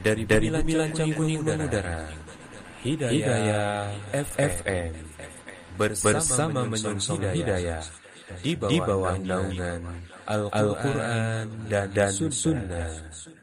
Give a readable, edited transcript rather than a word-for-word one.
dari Bumi Lancang Kuning Mengudara, Hidayah FM bersama menyongsong hidayah di bawah naungan Al-Quran dan Sunnah.